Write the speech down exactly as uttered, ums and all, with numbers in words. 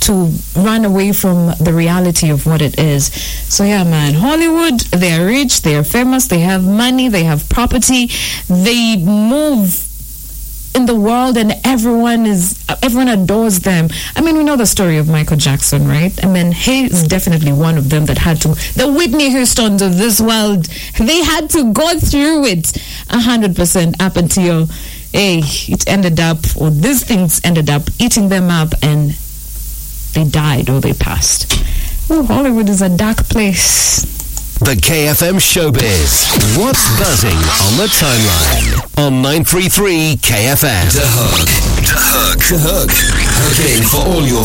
to run away from the reality of what it is. So yeah, man, Hollywood, they're rich, they're famous, they have money, they have property, they move in the world, and everyone is everyone adores them. I mean, we know the story of Michael Jackson, right? I mean, he's definitely one of them that had to, the Whitney Houstons of this world, they had to go through it a hundred percent up until, hey, it ended up, or these things ended up eating them up, and they died or they passed. Oh, Hollywood is a dark place. The K F M Showbiz. What's buzzing on the timeline? On nine three three K F M. The Hook. The Hook. The Hook. Hooking for all your